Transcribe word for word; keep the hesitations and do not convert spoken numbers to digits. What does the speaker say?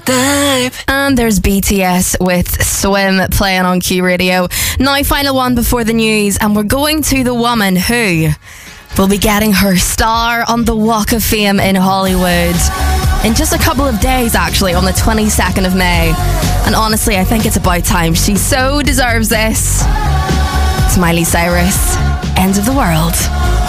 type. And there's B T S with Swim playing on Q Radio. Now, final one before the news, and we're going to the woman who will be getting her star on the Walk of Fame in Hollywood in just a couple of days, actually, on the twenty-second of May. And honestly, I think it's about time. She so deserves this. It's Miley Cyrus, End of the World.